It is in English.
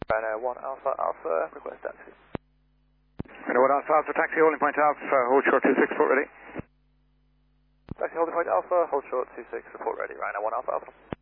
Ryanair 1 Alpha Alpha, request taxi. Ryanair 1 Alpha Alpha, taxi, holding point Alpha, hold short 26, report ready. Taxi holding point Alpha, hold short 26, report ready. Ryanair 1 Alpha Alpha.